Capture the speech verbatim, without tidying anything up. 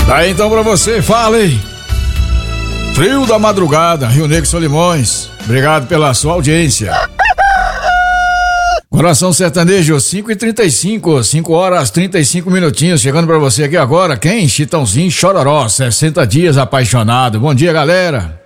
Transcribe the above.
Daí então pra você, fale. Trio da madrugada, Rio Negro e Solimões. Obrigado pela sua audiência. Coração Sertanejo, cinco e trinta e cinco, cinco horas trinta e cinco minutinhos, chegando pra você aqui agora, quem? Chitãozinho Chororó, sessenta dias apaixonado. Bom dia, galera.